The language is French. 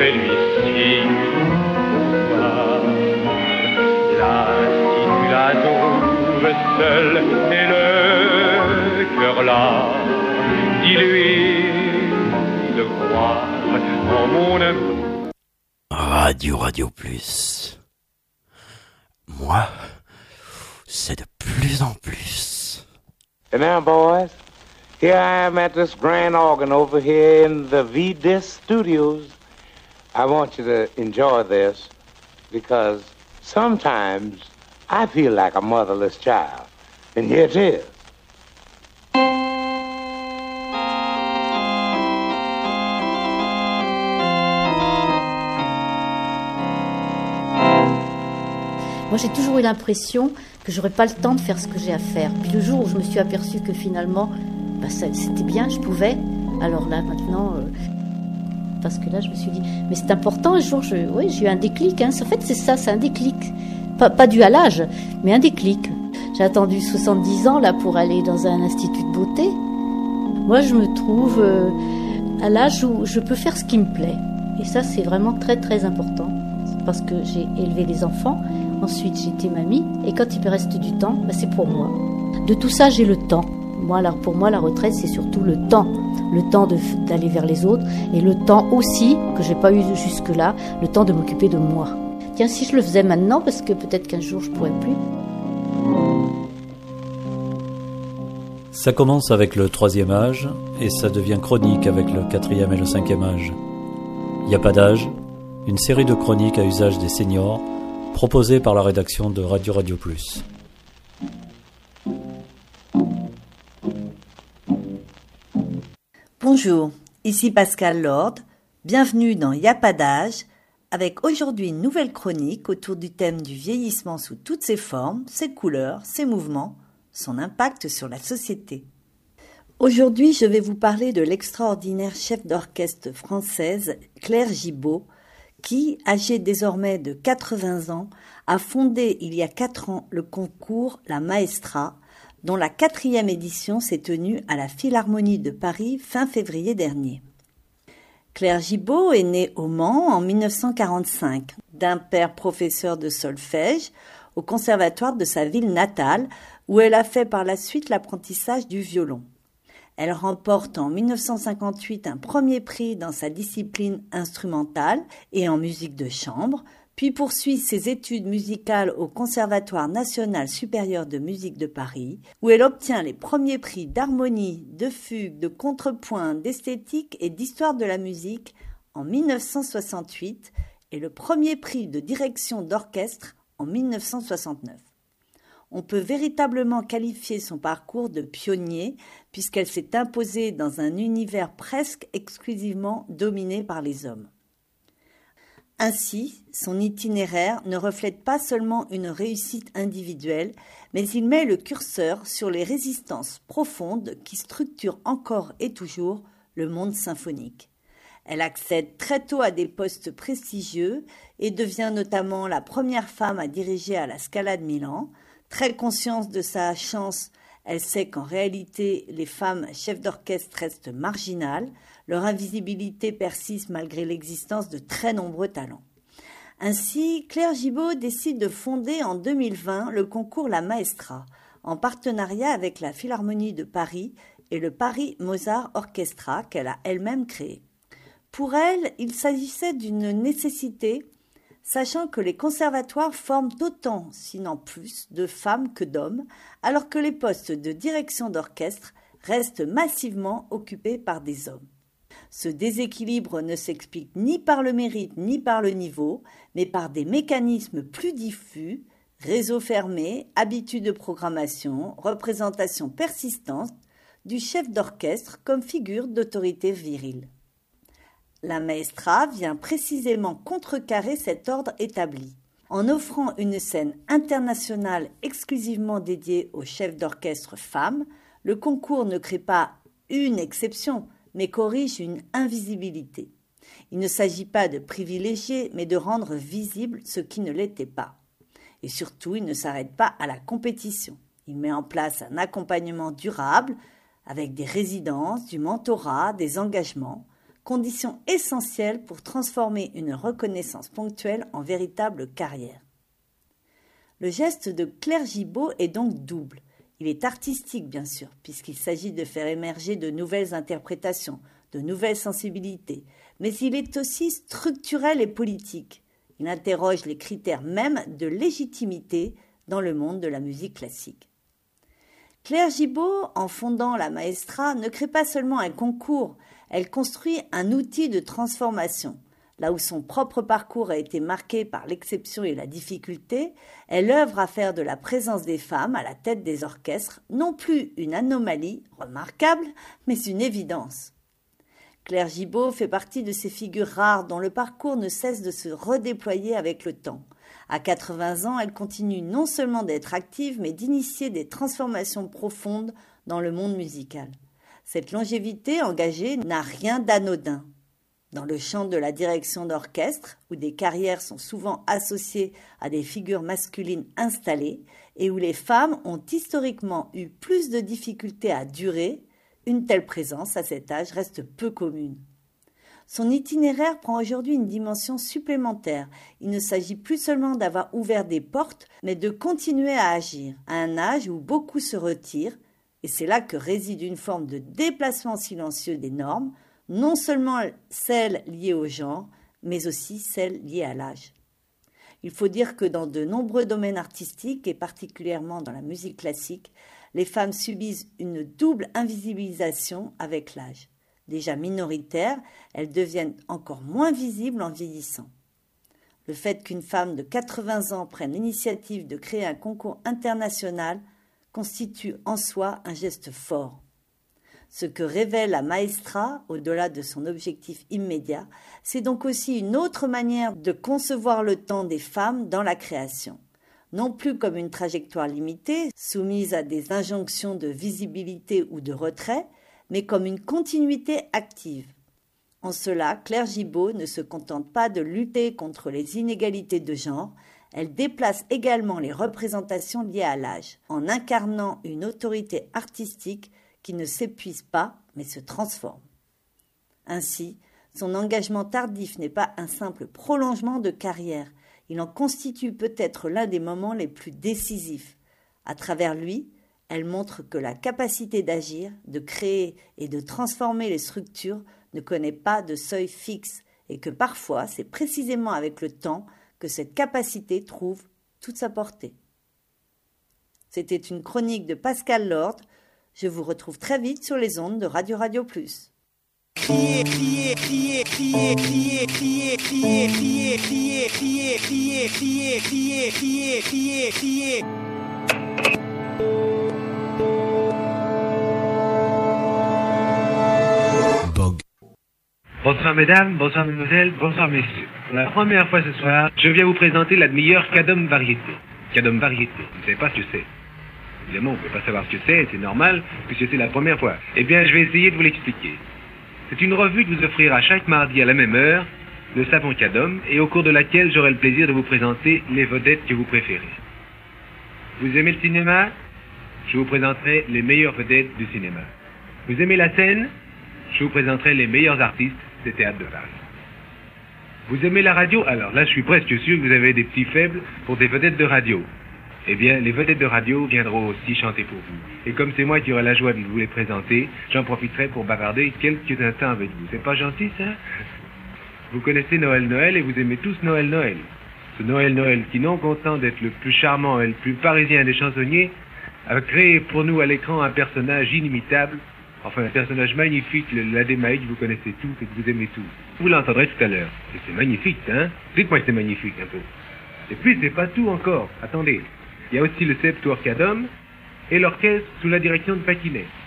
fais-lui signe soir. Là, si tu la trouves seule et le cœur là, dis-lui de croire en mon amour. Radio Plus. Moi, c'est de plus en plus. And now, boys, here I am at this grand organ over here in the V-Disc Studios. I want you to enjoy this because sometimes I feel like a motherless child. And here it is. Moi, j'ai toujours eu l'impression que j'aurais pas le temps de faire ce que j'ai à faire. Puis le jour où je me suis aperçue que finalement, c'était bien, je pouvais. Alors là, maintenant, parce que là, je me suis dit, mais c'est important. Un jour, j'ai eu un déclic. En fait, c'est ça, c'est un déclic. Pas dû à l'âge, mais un déclic. J'ai attendu 70 ans là pour aller dans un institut de beauté. Moi, je me trouve à l'âge où je peux faire ce qui me plaît. Et ça, c'est vraiment très, très important. Parce que j'ai élevé les enfants. Ensuite, j'ai été mamie. Et quand il me reste du temps, c'est pour moi. De tout ça, j'ai le temps. Pour moi, la retraite, c'est surtout le temps. Le temps d'aller vers les autres. Et le temps aussi, que j'ai pas eu jusque-là, le temps de m'occuper de moi. Tiens, si je le faisais maintenant, parce que peut-être qu'un jour, je pourrais plus. Ça commence avec le 3e âge et ça devient chronique avec le 4e et le 5e âge. Il n'y a pas d'âge, une série de chroniques à usage des seniors proposées par la rédaction de Radio Plus. Bonjour, ici Pascal Lord, bienvenue dans Y a pas d'âge, avec aujourd'hui une nouvelle chronique autour du thème du vieillissement sous toutes ses formes, ses couleurs, ses mouvements, son impact sur la société. Aujourd'hui, je vais vous parler de l'extraordinaire chef d'orchestre française Claire Gibault, qui, âgée désormais de 80 ans, a fondé il y a 4 ans le concours La Maestra, dont la 4e édition s'est tenue à la Philharmonie de Paris fin février dernier. Claire Gibault est née au Mans en 1945, d'un père professeur de solfège au conservatoire de sa ville natale, où elle a fait par la suite l'apprentissage du violon. Elle remporte en 1958 un premier prix dans sa discipline instrumentale et en musique de chambre, puis poursuit ses études musicales au Conservatoire national supérieur de musique de Paris, où elle obtient les premiers prix d'harmonie, de fugue, de contrepoint, d'esthétique et d'histoire de la musique en 1968 et le premier prix de direction d'orchestre en 1969. On peut véritablement qualifier son parcours de pionnier puisqu'elle s'est imposée dans un univers presque exclusivement dominé par les hommes. Ainsi, son itinéraire ne reflète pas seulement une réussite individuelle, mais il met le curseur sur les résistances profondes qui structurent encore et toujours le monde symphonique. Elle accède très tôt à des postes prestigieux et devient notamment la première femme à diriger à la Scala de Milan. Très consciente de sa chance, elle sait qu'en réalité, les femmes chefs d'orchestre restent marginales. Leur invisibilité persiste malgré l'existence de très nombreux talents. Ainsi, Claire Gibault décide de fonder en 2020 le concours La Maestra, en partenariat avec la Philharmonie de Paris et le Paris Mozart Orchestra qu'elle a elle-même créé. Pour elle, il s'agissait d'une nécessité, sachant que les conservatoires forment autant, sinon plus, de femmes que d'hommes, alors que les postes de direction d'orchestre restent massivement occupés par des hommes. Ce déséquilibre ne s'explique ni par le mérite ni par le niveau, mais par des mécanismes plus diffus, réseaux fermés, habitudes de programmation, représentation persistante du chef d'orchestre comme figure d'autorité virile. La Maestra vient précisément contrecarrer cet ordre établi. En offrant une scène internationale exclusivement dédiée aux chefs d'orchestre femmes, le concours ne crée pas une exception, mais corrige une invisibilité. Il ne s'agit pas de privilégier, mais de rendre visible ce qui ne l'était pas. Et surtout, il ne s'arrête pas à la compétition. Il met en place un accompagnement durable avec des résidences, du mentorat, des engagements, condition essentielle pour transformer une reconnaissance ponctuelle en véritable carrière. Le geste de Claire Gibault est donc double. Il est artistique, bien sûr, puisqu'il s'agit de faire émerger de nouvelles interprétations, de nouvelles sensibilités, mais il est aussi structurel et politique. Il interroge les critères même de légitimité dans le monde de la musique classique. Claire Gibault, en fondant la Maestra, ne crée pas seulement un concours, elle construit un outil de transformation. Là où son propre parcours a été marqué par l'exception et la difficulté, elle œuvre à faire de la présence des femmes à la tête des orchestres non plus une anomalie remarquable, mais une évidence. Claire Gibault fait partie de ces figures rares dont le parcours ne cesse de se redéployer avec le temps. À 80 ans, elle continue non seulement d'être active, mais d'initier des transformations profondes dans le monde musical. Cette longévité engagée n'a rien d'anodin. Dans le champ de la direction d'orchestre, où des carrières sont souvent associées à des figures masculines installées et où les femmes ont historiquement eu plus de difficultés à durer, une telle présence à cet âge reste peu commune. Son itinéraire prend aujourd'hui une dimension supplémentaire. Il ne s'agit plus seulement d'avoir ouvert des portes, mais de continuer à agir, à un âge où beaucoup se retirent, et c'est là que réside une forme de déplacement silencieux des normes, non seulement celles liées au genre, mais aussi celles liées à l'âge. Il faut dire que dans de nombreux domaines artistiques, et particulièrement dans la musique classique, les femmes subissent une double invisibilisation avec l'âge. Déjà minoritaires, elles deviennent encore moins visibles en vieillissant. Le fait qu'une femme de 80 ans prenne l'initiative de créer un concours international constitue en soi un geste fort. Ce que révèle la Maestra, au-delà de son objectif immédiat, c'est donc aussi une autre manière de concevoir le temps des femmes dans la création. Non plus comme une trajectoire limitée, soumise à des injonctions de visibilité ou de retrait, mais comme une continuité active. En cela, Claire Gibault ne se contente pas de lutter contre les inégalités de genre, elle déplace également les représentations liées à l'âge, en incarnant une autorité artistique qui ne s'épuise pas, mais se transforme. Ainsi, son engagement tardif n'est pas un simple prolongement de carrière, il en constitue peut-être l'un des moments les plus décisifs. À travers lui, elle montre que la capacité d'agir, de créer et de transformer les structures ne connaît pas de seuil fixe et que parfois, c'est précisément avec le temps que cette capacité trouve toute sa portée. C'était une chronique de Pascal Lord. Je vous retrouve très vite sur les ondes de Radio Radio Plus. Crier, crier, crier, crier, crier, crier, crier, crier, crier, crier, crier, crier, crier, crier, crier, crier. Bonsoir mesdames, bonsoir mesdemoiselles, bonsoir messieurs. Pour la première fois ce soir, je viens vous présenter la meilleure Cadom variété. Cadom variété, vous ne savez pas ce que c'est. Évidemment, vous ne pouvez pas savoir ce que c'est normal, puisque c'est la première fois. Eh bien, je vais essayer de vous l'expliquer. C'est une revue de vous offrira chaque mardi à la même heure le savon Cadom, et au cours de laquelle j'aurai le plaisir de vous présenter les vedettes que vous préférez. Vous aimez le cinéma? Je vous présenterai les meilleures vedettes du cinéma. Vous aimez la scène? Je vous présenterai les meilleurs artistes des théâtres de Paris. Vous aimez la radio? Alors là, je suis presque sûr que vous avez des petits faibles pour des vedettes de radio. Eh bien, les vedettes de radio viendront aussi chanter pour vous. Et comme c'est moi qui aurai la joie de vous les présenter, j'en profiterai pour bavarder quelques instants avec vous. C'est pas gentil, ça? Vous connaissez Noël Noël et vous aimez tous Noël Noël. Ce Noël Noël qui, non content d'être le plus charmant et le plus parisien des chansonniers, a créé pour nous à l'écran un personnage inimitable, enfin un personnage magnifique, l'Adémaïque, vous connaissez tous et que vous aimez tous. Vous l'entendrez tout à l'heure. Et c'est magnifique, hein? Dites-moi que c'est magnifique un peu. Et puis c'est pas tout encore. Attendez. Il y a aussi le Septuor Cadom et l'orchestre sous la direction de Paquinet.